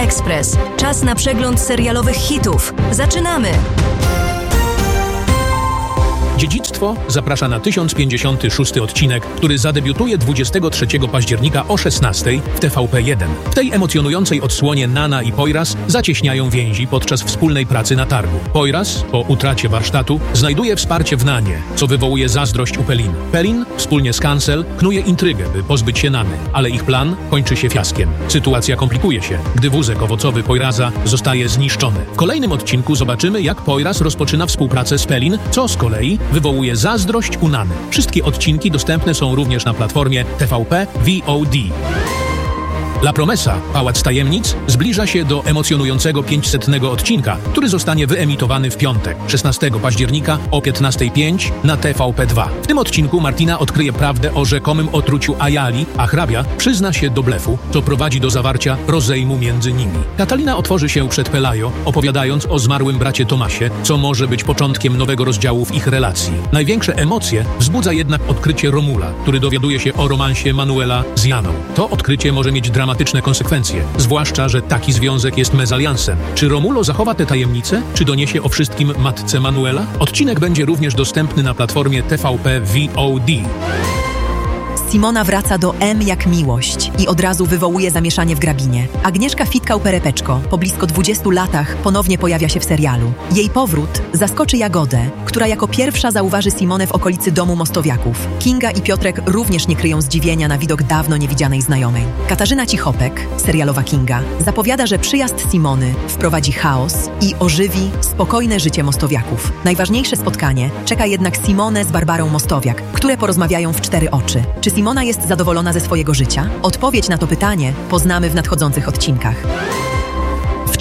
Express. Czas na przegląd serialowych hitów. Zaczynamy! Dziedzictwo zaprasza na 1056 odcinek, który zadebiutuje 23 października o 16 w TVP1. W tej emocjonującej odsłonie Nana i Poyraz zacieśniają więzi podczas wspólnej pracy na targu. Poyraz, po utracie warsztatu, znajduje wsparcie w Nanie, co wywołuje zazdrość u Pelin. Pelin, wspólnie z Cancel, knuje intrygę, by pozbyć się Nany, ale ich plan kończy się fiaskiem. Sytuacja komplikuje się, gdy wózek owocowy Poyraza zostaje zniszczony. W kolejnym odcinku zobaczymy, jak Poyraz rozpoczyna współpracę z Pelin, co z kolei wywołuje zazdrość u Nany. Wszystkie odcinki dostępne są również na platformie TVP VOD. La Promesa, Pałac Tajemnic, zbliża się do emocjonującego 500 odcinka, który zostanie wyemitowany w piątek, 16 października o 15:05 na TVP2. W tym odcinku Martina odkryje prawdę o rzekomym otruciu Ayali, a hrabia przyzna się do blefu, co prowadzi do zawarcia rozejmu między nimi. Katalina otworzy się przed Pelayo, opowiadając o zmarłym bracie Tomasie, co może być początkiem nowego rozdziału w ich relacji. Największe emocje wzbudza jednak odkrycie Romula, który dowiaduje się o romansie Manuela z Janą. To odkrycie może mieć dramatyczne konsekwencje, zwłaszcza, że taki związek jest mezaliansem. Czy Romulo zachowa tę tajemnicę, czy doniesie o wszystkim matce Manuela? Odcinek będzie również dostępny na platformie TVP VOD. Simona wraca do M jak miłość i od razu wywołuje zamieszanie w grabinie. Agnieszka Fitkał-Perepeczko po blisko 20 latach ponownie pojawia się w serialu. Jej powrót zaskoczy Jagodę, która jako pierwsza zauważy Simonę w okolicy domu Mostowiaków. Kinga i Piotrek również nie kryją zdziwienia na widok dawno niewidzianej znajomej. Katarzyna Cichopek, serialowa Kinga, zapowiada, że przyjazd Simony wprowadzi chaos i ożywi spokojne życie Mostowiaków. Najważniejsze spotkanie czeka jednak Simonę z Barbarą Mostowiak, które porozmawiają w 4 oczy. Czy Simona jest zadowolona ze swojego życia? Odpowiedź na to pytanie poznamy w nadchodzących odcinkach. W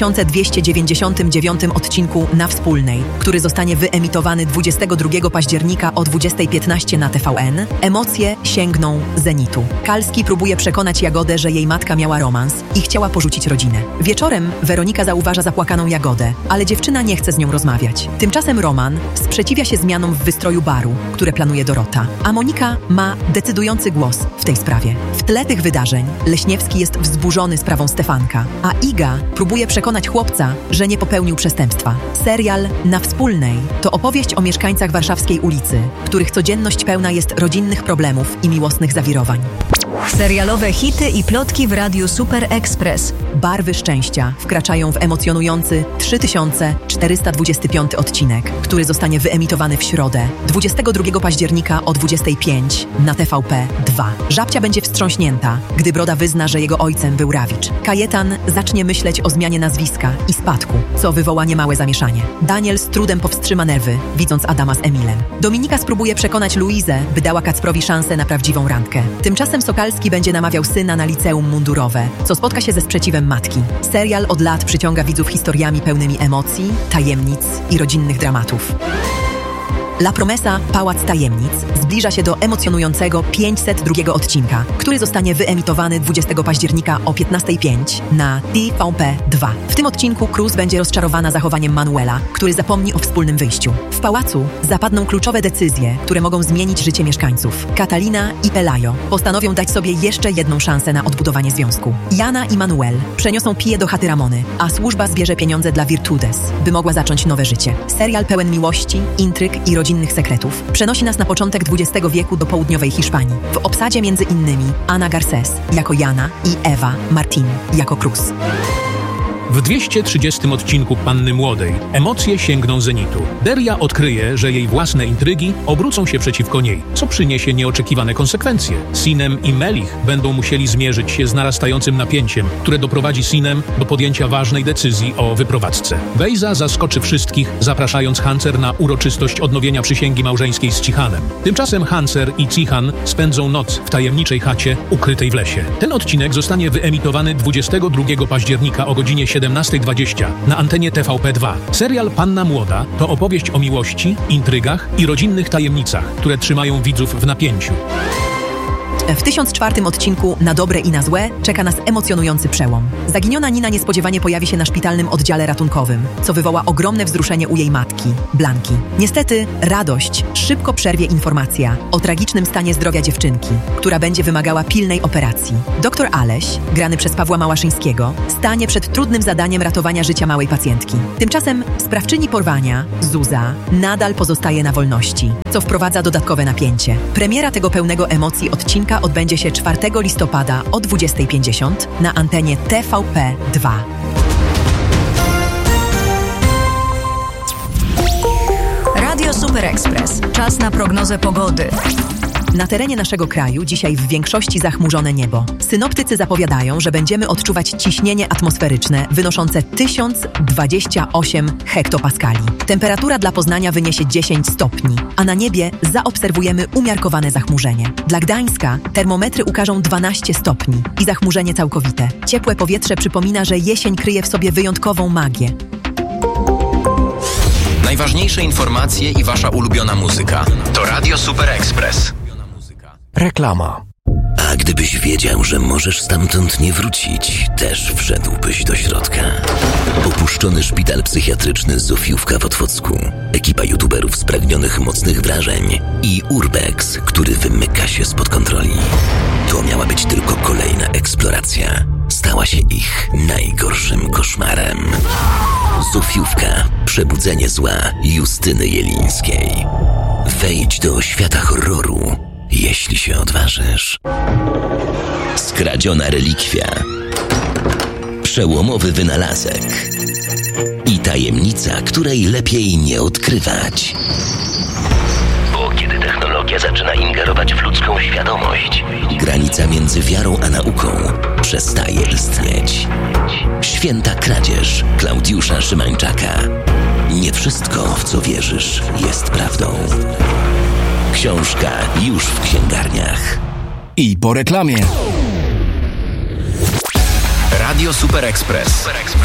4299 odcinku Na Wspólnej, który zostanie wyemitowany 22 października o 20:15 na TVN, emocje sięgną zenitu. Kalski próbuje przekonać Jagodę, że jej matka miała romans i chciała porzucić rodzinę. Wieczorem Weronika zauważa zapłakaną Jagodę, ale dziewczyna nie chce z nią rozmawiać. Tymczasem Roman sprzeciwia się zmianom w wystroju baru, które planuje Dorota, a Monika ma decydujący głos w tej sprawie. W tle tych wydarzeń Leśniewski jest wzburzony sprawą Stefanka, a Iga próbuje przekonać chłopca, że nie popełnił przestępstwa. Serial Na Wspólnej to opowieść o mieszkańcach warszawskiej ulicy, których codzienność pełna jest rodzinnych problemów i miłosnych zawirowań. Serialowe hity i plotki w Radiu Super Express. Barwy szczęścia wkraczają w emocjonujący 3425 odcinek, który zostanie wyemitowany w środę, 22 października o 20:05 na TVP2. Żabcia będzie wstrząśnięta, gdy Broda wyzna, że jego ojcem był Rawicz. Kajetan zacznie myśleć o zmianie nazwiska i spadku, co wywoła niemałe zamieszanie. Daniel z trudem powstrzyma nerwy, widząc Adama z Emilem. Dominika spróbuje przekonać Luizę, by dała Kacprowi szansę na prawdziwą randkę. Tymczasem Sokalski będzie namawiał syna na liceum mundurowe, co spotka się ze sprzeciwem matki. Serial od lat przyciąga widzów historiami pełnymi emocji, tajemnic i rodzinnych dramatów. La Promesa, Pałac Tajemnic zbliża się do emocjonującego 502 odcinka, który zostanie wyemitowany 20 października o 15:05 na TVP2. W tym odcinku Cruz będzie rozczarowana zachowaniem Manuela, który zapomni o wspólnym wyjściu. W pałacu zapadną kluczowe decyzje, które mogą zmienić życie mieszkańców. Katalina i Pelayo postanowią dać sobie jeszcze jedną szansę na odbudowanie związku. Jana i Manuel przeniosą Piję do chaty Ramony, a służba zbierze pieniądze dla Virtudes, by mogła zacząć nowe życie. Serial pełen miłości, intryg i rodzinnych sekretów przenosi nas na początek XX wieku do południowej Hiszpanii. W obsadzie między innymi Ana Garces jako Jana i Ewa Martin jako Cruz. W 230 odcinku Panny Młodej emocje sięgną zenitu. Deria odkryje, że jej własne intrygi obrócą się przeciwko niej, co przyniesie nieoczekiwane konsekwencje. Sinem i Melich będą musieli zmierzyć się z narastającym napięciem, które doprowadzi Sinem do podjęcia ważnej decyzji o wyprowadzce. Wejza zaskoczy wszystkich, zapraszając Hancer na uroczystość odnowienia przysięgi małżeńskiej z Cichanem. Tymczasem Hancer i Cichan spędzą noc w tajemniczej chacie ukrytej w lesie. Ten odcinek zostanie wyemitowany 22 października o godzinie 17:20 na antenie TVP2. Serial Panna Młoda to opowieść o miłości, intrygach i rodzinnych tajemnicach, które trzymają widzów w napięciu. W 1004 odcinku Na dobre i na złe czeka nas emocjonujący przełom. Zaginiona Nina niespodziewanie pojawi się na szpitalnym oddziale ratunkowym, co wywoła ogromne wzruszenie u jej matki, Blanki. Niestety, radość szybko przerwie informacja o tragicznym stanie zdrowia dziewczynki, która będzie wymagała pilnej operacji. Doktor Aleś, grany przez Pawła Małaszyńskiego, stanie przed trudnym zadaniem ratowania życia małej pacjentki. Tymczasem sprawczyni porwania, Zuza, nadal pozostaje na wolności, co wprowadza dodatkowe napięcie. Premiera tego pełnego emocji odcinka odbędzie się 4 listopada o 20:50 na antenie TVP2. Radio Super Express. Czas na prognozę pogody. Na terenie naszego kraju dzisiaj w większości zachmurzone niebo. Synoptycy zapowiadają, że będziemy odczuwać ciśnienie atmosferyczne wynoszące 1028 hektopaskali. Temperatura dla Poznania wyniesie 10 stopni, a na niebie zaobserwujemy umiarkowane zachmurzenie. Dla Gdańska termometry ukażą 12 stopni i zachmurzenie całkowite. Ciepłe powietrze przypomina, że jesień kryje w sobie wyjątkową magię. Najważniejsze informacje i wasza ulubiona muzyka. To Radio Super Express. Reklama. A gdybyś wiedział, że możesz stamtąd nie wrócić, też wszedłbyś do środka. Opuszczony szpital psychiatryczny Zofiówka w Otwocku, ekipa youtuberów spragnionych mocnych wrażeń i Urbex, który wymyka się spod kontroli. To miała być tylko kolejna eksploracja. Stała się ich najgorszym koszmarem. Zofiówka. Przebudzenie zła Justyny Jelińskiej. Wejdź do świata horroru, jeśli się odważysz. Skradziona relikwia. Przełomowy wynalazek. I tajemnica, której lepiej nie odkrywać. Bo kiedy technologia zaczyna ingerować w ludzką świadomość, granica między wiarą a nauką przestaje istnieć. Święta kradzież Klaudiusza Szymańczaka. Nie wszystko, w co wierzysz, jest prawdą. Książka już w księgarniach. I po reklamie. Radio Super Express.